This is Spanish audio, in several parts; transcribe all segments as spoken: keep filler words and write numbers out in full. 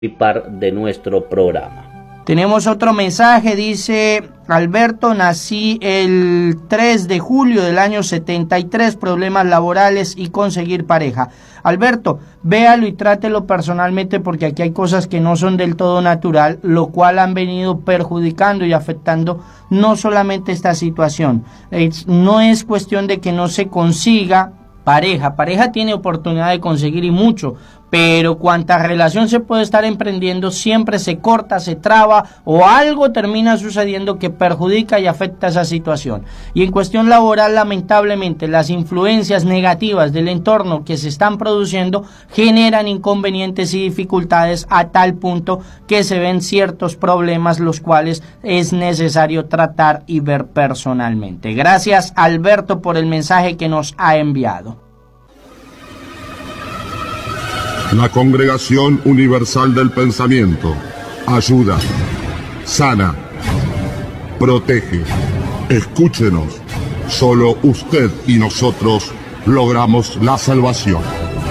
participar de nuestro programa. Tenemos otro mensaje, dice Alberto, nací el tres de julio del año setenta y tres, problemas laborales y conseguir pareja. Alberto, véalo y trátelo personalmente porque aquí hay cosas que no son del todo natural, lo cual han venido perjudicando y afectando no solamente esta situación. Es, no es cuestión de que no se consiga pareja, pareja tiene oportunidad de conseguir y mucho, pero cuanta relación se puede estar emprendiendo siempre se corta, se traba o algo termina sucediendo que perjudica y afecta esa situación. Y en cuestión laboral, lamentablemente, las influencias negativas del entorno que se están produciendo generan inconvenientes y dificultades a tal punto que se ven ciertos problemas los cuales es necesario tratar y ver personalmente. Gracias, Alberto, por el mensaje que nos ha enviado. La Congregación Universal del Pensamiento ayuda, sana, protege. Escúchenos, solo usted y nosotros logramos la salvación.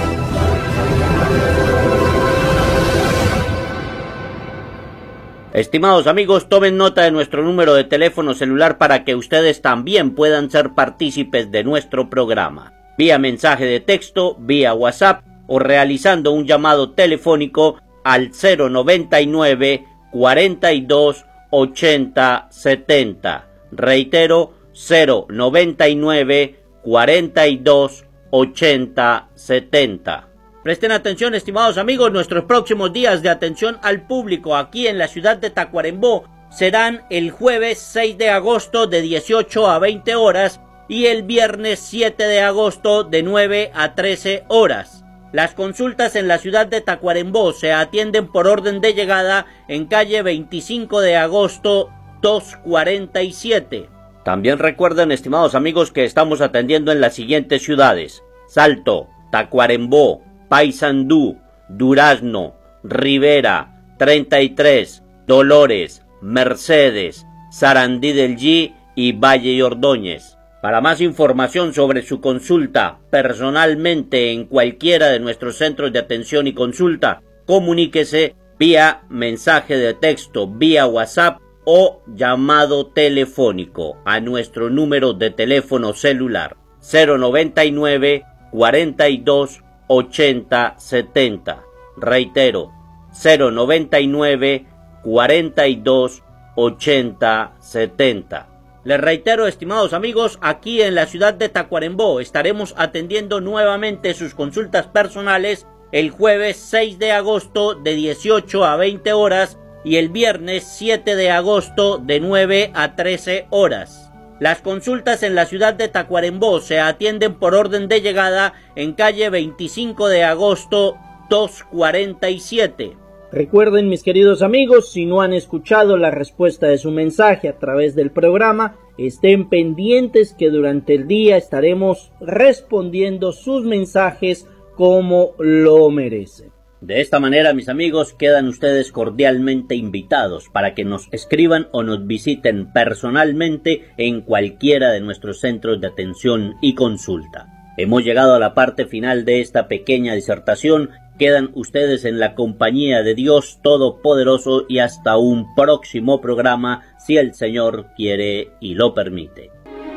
Estimados amigos, tomen nota de nuestro número de teléfono celular para que ustedes también puedan ser partícipes de nuestro programa. Vía mensaje de texto, vía WhatsApp, o realizando un llamado telefónico al cero noventa y nueve, cuarenta y dos, ochenta, setenta. Reitero, cero noventa y nueve, cuarenta y dos, ochenta, setenta. Presten atención, estimados amigos, nuestros próximos días de atención al público aquí en la ciudad de Tacuarembó serán el jueves seis de agosto de dieciocho a veinte horas y el viernes siete de agosto de nueve a trece horas. Las consultas en la ciudad de Tacuarembó se atienden por orden de llegada en calle veinticinco de agosto doscientos cuarenta y siete. También recuerden, estimados amigos, que estamos atendiendo en las siguientes ciudades: Salto, Tacuarembó, Paysandú, Durazno, Rivera, treinta y tres, Dolores, Mercedes, Sarandí del G y Valle y Ordóñez. Para más información sobre su consulta personalmente en cualquiera de nuestros centros de atención y consulta, comuníquese vía mensaje de texto, vía WhatsApp o llamado telefónico a nuestro número de teléfono celular cero noventa y nueve, cuarenta y dos, ochenta, setenta. Reitero, cero noventa y nueve, cuarenta y dos, ochenta, setenta. Les reitero, estimados amigos, aquí en la ciudad de Tacuarembó estaremos atendiendo nuevamente sus consultas personales el jueves seis de agosto de dieciocho a veinte horas y el viernes siete de agosto de nueve a trece horas. Las consultas en la ciudad de Tacuarembó se atienden por orden de llegada en calle veinticinco de agosto doscientos cuarenta y siete. Recuerden, mis queridos amigos, si no han escuchado la respuesta de su mensaje a través del programa, estén pendientes que durante el día estaremos respondiendo sus mensajes como lo merecen. De esta manera, mis amigos, quedan ustedes cordialmente invitados para que nos escriban o nos visiten personalmente en cualquiera de nuestros centros de atención y consulta. Hemos llegado a la parte final de esta pequeña disertación. Quedan ustedes en la compañía de Dios Todopoderoso y hasta un próximo programa, si el Señor quiere y lo permite.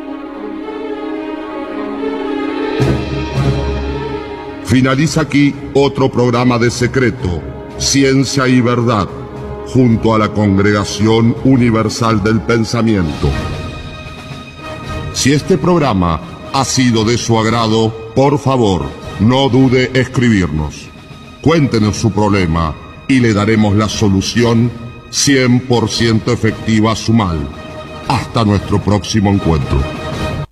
Finaliza aquí otro programa de Secreto, Ciencia y Verdad, junto a la Congregación Universal del Pensamiento. Si este programa ha sido de su agrado, por favor, no dude escribirnos. Cuéntenos su problema y le daremos la solución cien por ciento efectiva a su mal. Hasta nuestro próximo encuentro.